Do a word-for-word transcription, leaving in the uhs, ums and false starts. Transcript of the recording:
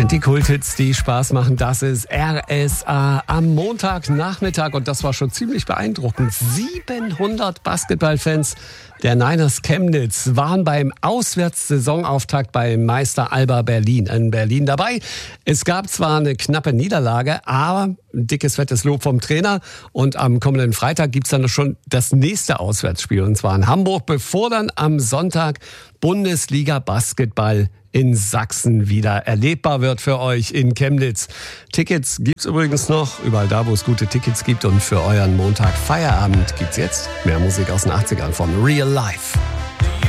sind die Kulthits, die Spaß machen. Das ist R S A am Montagnachmittag und das war schon ziemlich beeindruckend. siebenhundert Basketballfans der Niners Chemnitz waren beim Auswärtssaisonauftakt bei Meister Alba Berlin in Berlin dabei. Es gab zwar eine knappe Niederlage, aber ein dickes, fettes Lob vom Trainer. Und am kommenden Freitag gibt's dann schon das nächste Auswärtsspiel, und zwar in Hamburg, bevor dann am Sonntag Bundesliga Basketball in Sachsen wieder erlebbar wird für euch in Chemnitz. Tickets gibt's übrigens noch, überall da, wo es gute Tickets gibt. Und für euren Montag Feierabend gibt's jetzt mehr Musik aus den achtzigern von Real Life.